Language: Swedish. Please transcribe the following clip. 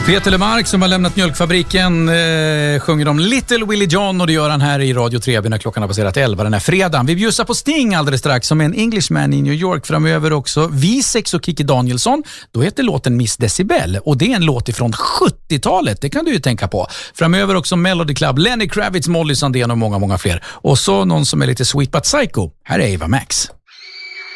Peter Lemark som har lämnat mjölkfabriken sjunger om Little Willie John, och det gör han här i Radio 3 när klockan har passerat 11 den här fredagen. Vi bjussar på Sting alldeles strax som en Englishman i New York. Framöver också Visex och Kikki Danielsson. Då heter låten Miss Decibel, och det är en låt ifrån 70-talet. Det kan du ju tänka på. Framöver också Melody Club, Lenny Kravitz, Molly Sandén och många, många fler. Och så någon som är lite sweet but psycho. Här är Ava Max.